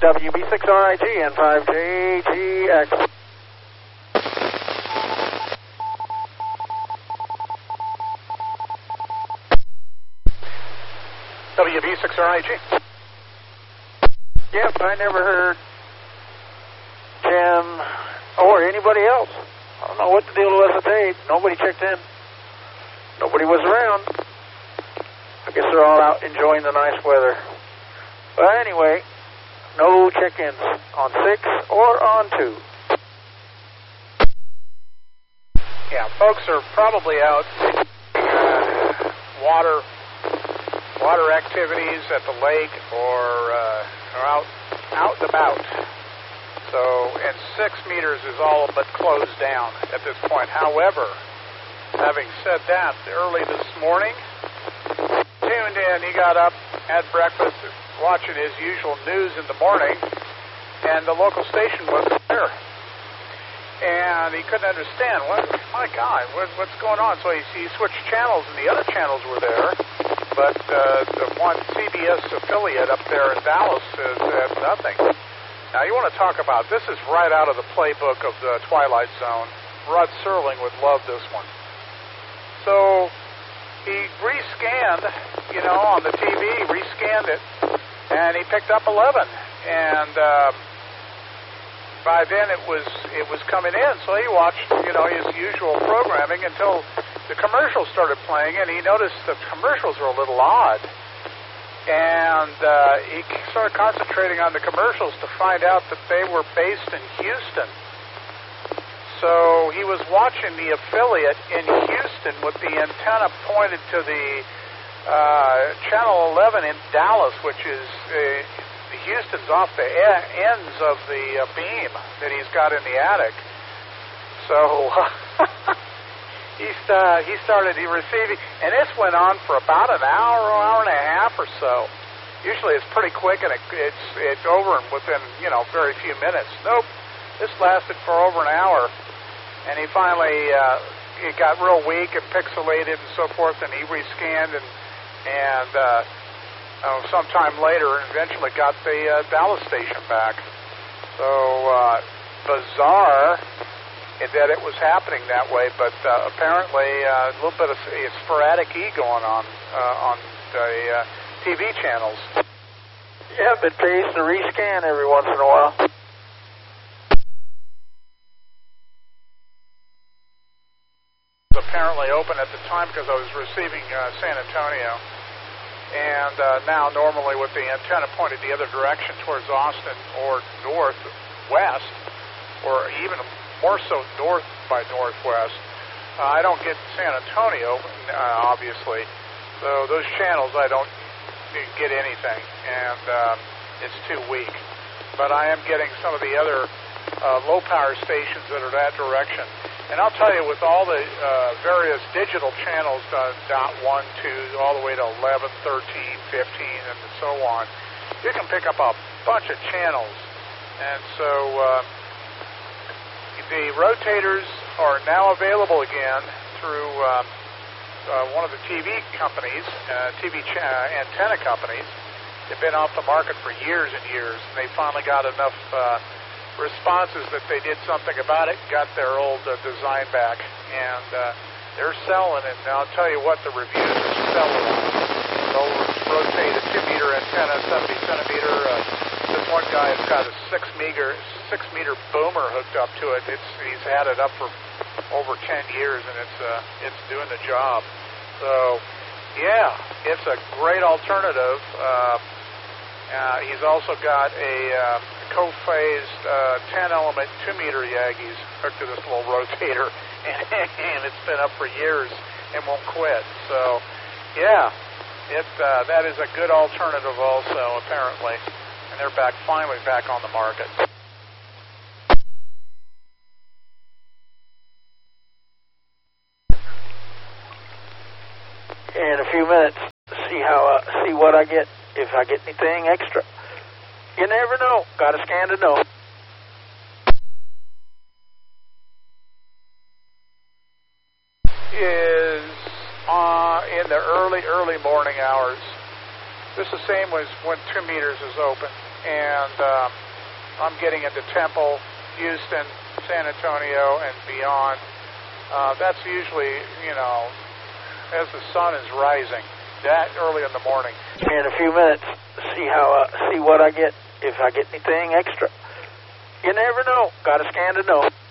WB6RIG and 5JGX. WB6RIG. Yep, I never heard Jim or anybody else. I don't know what the deal was at the tape. Nobody checked in. Nobody was around. I guess they're all out enjoying the nice weather. But anyway, no check-ins on 6 or on 2. Yeah, folks are probably out water activities at the lake or out and about. So, and 6 meters is all but closed down at this point. However, having said that, early this morning, tuned in, he got up, had breakfast, watching his usual news in the morning, and the local station wasn't there. And he couldn't understand, my God, what's going on? So he switched channels, and the other channels were there, but the one CBS affiliate up there in Dallas said nothing. Now, you want to talk about, this is right out of the playbook of the Twilight Zone. Rod Serling would love this one. So he rescanned, on the TV, rescanned it, and he picked up 11. And by then it was coming in, so he watched, his usual programming until the commercials started playing, and he noticed the commercials were a little odd. And he started concentrating on the commercials to find out that they were based in Houston. So he was watching the affiliate in Houston with the antenna pointed to the Channel 11 in Dallas, which is Houston's off the ends of the beam that he's got in the attic. So he started receiving, and this went on for about an hour and a half or so. Usually it's pretty quick, and it's over within very few minutes. Nope, this lasted for over an hour, and he finally it got real weak and pixelated and so forth, and he rescanned and sometime later eventually got the Dallas station back. So bizarre that it was happening that way, but apparently a little bit of sporadic E going on the TV channels. Yeah, it pays to rescan every once in a while. Apparently open at the time because I was receiving San Antonio, and now normally with the antenna pointed the other direction towards Austin or northwest, or even more so north by northwest, I don't get San Antonio, obviously, so those channels I don't get anything, and it's too weak. But I am getting some of the other low power stations that are that direction. And I'll tell you, with all the various digital channels, dot 1, 2, all the way to 11, 13, 15, and so on, you can pick up a bunch of channels. And so the rotators are now available again through one of the TV companies, antenna companies. They've been off the market for years and years, and they finally got enough responses that they did something about it, got their old design back, and they're selling it. And I'll tell you what, the reviews are selling. They'll rotate a 2-meter antenna, 70 centimeter. This one guy has got a 6-meter boomer hooked up to it. He's had it up for over 10 years, and it's doing the job. So, yeah, it's a great alternative. He's also got a co-phased 10-element 2-meter Yagis hooked to this little rotator, and it's been up for years and won't quit. So, yeah, that is a good alternative also, apparently, and they're finally back on the market. In a few minutes, see what I get, if I get anything extra. You never know. Got to scan to know. Is in the early morning hours. This is the same as when 2 meters is open. and I'm getting into Temple, Houston, San Antonio, and beyond. That's usually, as the sun is rising, that early in the morning. Here in a few minutes, see what I get, if I get anything extra. You never know. Got a scan to know.